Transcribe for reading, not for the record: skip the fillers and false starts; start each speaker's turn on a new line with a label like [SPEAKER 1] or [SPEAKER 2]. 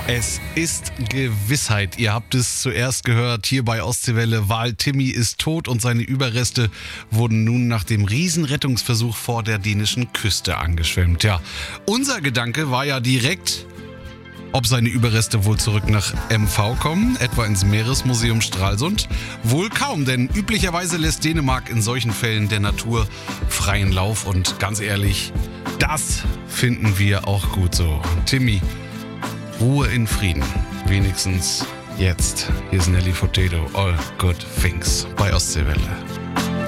[SPEAKER 1] Es ist Gewissheit. Ihr habt es zuerst gehört hier bei Ostseewelle. Wal Timmy ist tot und seine Überreste wurden nun nach dem Riesenrettungsversuch vor der dänischen Küste angeschwemmt. Ja, unser Gedanke war ja direkt, ob seine Überreste wohl zurück nach MV kommen, etwa ins Meeresmuseum Stralsund. Wohl kaum, denn üblicherweise lässt Dänemark in solchen Fällen der Natur freien Lauf. Und ganz ehrlich, das finden wir auch gut so. Timmy, Ruhe in Frieden. Wenigstens jetzt. Hier ist Nelly Furtado. All good things bei Ostseewelle.